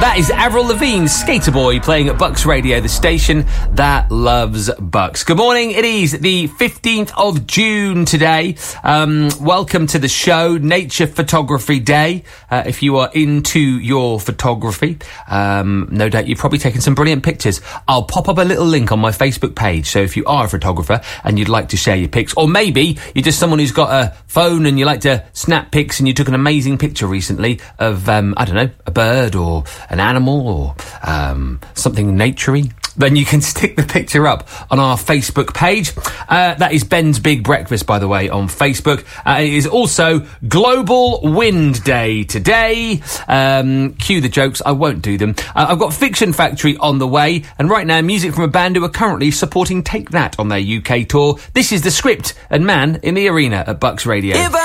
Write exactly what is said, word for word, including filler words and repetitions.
That is Avril Lavigne's Skater Boy playing at Bucks Radio, the station that loves Bucks. Good morning. It is the fifteenth of June today. Um, welcome to the show, Nature Photography Day. Uh, if you are into your photography, um, no doubt you've probably taken some brilliant pictures. I'll pop up a little link on my Facebook page. So if you are a photographer and you'd like to share your pics, or maybe you're just someone who's got a phone and you like to snap pics and you took an amazing picture recently of, um, I don't know, a bird or an animal or um, something naturey, then you can stick the picture up on our Facebook page. Uh, that is Ben's Big Breakfast, by the way, on Facebook. Uh, it is also Global Wind Day today. Um, cue the jokes. I won't do them. Uh, I've got Fiction Factory on the way, and right now music from a band who are currently supporting Take That on their U K tour. This is The Script and Man in the Arena at Bucks Radio.